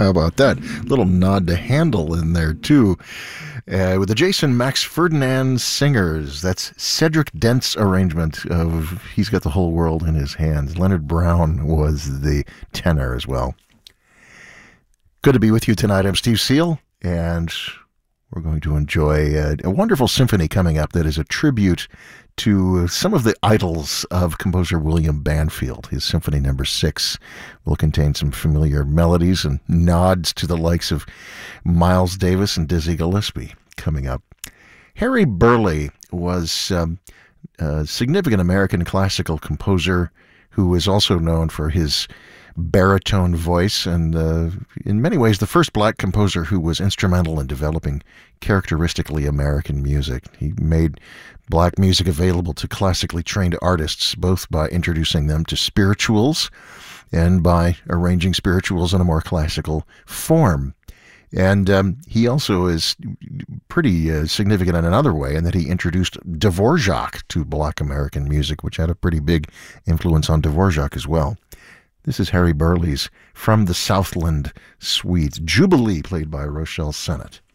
How about that? Little nod to Handel in there, too. With the Jason Max Ferdinand Singers. That's Cedric Dent's arrangement of He's Got the Whole World in His Hands. Leonard Brown was the tenor as well. Good to be with you tonight. I'm Steve Seal, and we're going to enjoy a wonderful symphony coming up that is a tribute to some of the idols of composer William Banfield. His Symphony No. 6 will contain some familiar melodies and nods to the likes of Miles Davis and Dizzy Gillespie coming up. Harry Burleigh was a significant American classical composer who was also known for his baritone voice and in many ways the first black composer who was instrumental in developing characteristically American music. He made black music available to classically trained artists, both by introducing them to spirituals and by arranging spirituals in a more classical form. And he also is pretty significant in another way in that he introduced Dvorak to black American music, which had a pretty big influence on Dvorak as well. This is Harry Burleigh's From the Southland Suite, Jubilee, played by Rochelle Sennett.